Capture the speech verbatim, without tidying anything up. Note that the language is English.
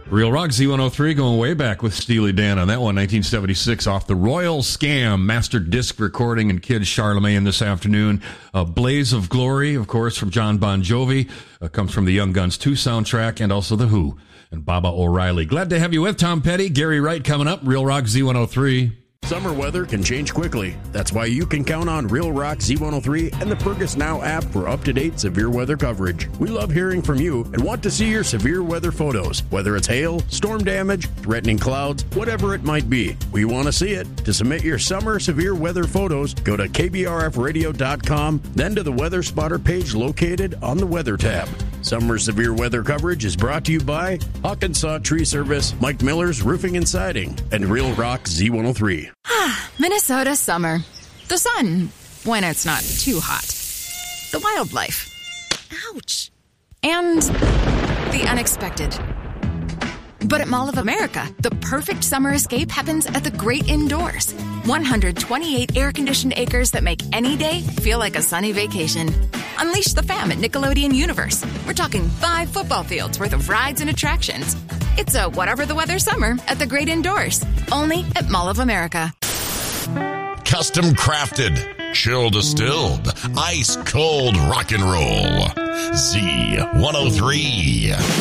Real Rock Z one oh three going way back with Steely Dan on that one, nineteen seventy-six, off the Royal Scam Master Disc recording and Kid Charlemagne this afternoon. Uh, Blaze of Glory, of course, from John Bon Jovi, uh, comes from the Young Guns two soundtrack, and also The Who and Baba O'Reilly. Glad to have you with Tom Petty, Gary Wright coming up, Real Rock Z one oh three. Summer weather can change quickly. That's why you can count on Real Rock Z one oh three and the Fergus Now app for up-to-date severe weather coverage. We love hearing from you and want to see your severe weather photos, whether it's hail, storm damage, threatening clouds, whatever it might be. We want to see it. To submit your summer severe weather photos, go to K B R F radio dot com, then to the Weather Spotter page located on the Weather tab. Summer severe weather coverage is brought to you by Hawkinsaw Tree Service, Mike Miller's Roofing and Siding, and Real Rock Z one oh three. Minnesota summer. The sun, when it's not too hot. The wildlife. Ouch. And the unexpected. But at Mall of America, the perfect summer escape happens at the great indoors. one hundred twenty-eight air-conditioned acres that make any day feel like a sunny vacation. Unleash the fam at Nickelodeon Universe. We're talking five football fields worth of rides and attractions. It's a whatever the weather summer at the great indoors. Only at Mall of America. Custom crafted, chill distilled, ice cold rock and roll. Z one oh three.